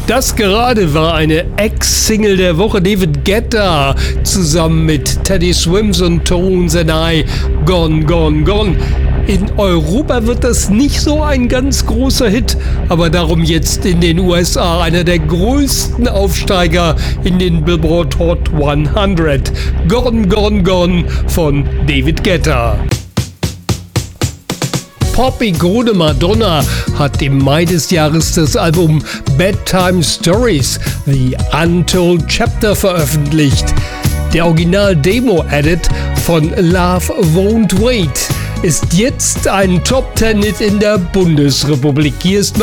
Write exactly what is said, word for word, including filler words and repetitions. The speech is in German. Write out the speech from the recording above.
Das gerade war eine Ex-Single der Woche, David Guetta zusammen mit Teddy Swims und Tones and I, Gone, Gone, Gone. In Europa wird das nicht so ein ganz großer Hit, aber darum jetzt in den U S A einer der größten Aufsteiger in den Billboard Hot hundert. Gone, Gone, Gone von David Guetta. Pop-Ikone Madonna hat im Mai des Jahres das Album Bedtime Stories, The Untold Chapter veröffentlicht. Der Original-Demo-Edit von Love Won't Wait ist jetzt ein Top-Ten-Hit in der Bundesrepublik. Hier ist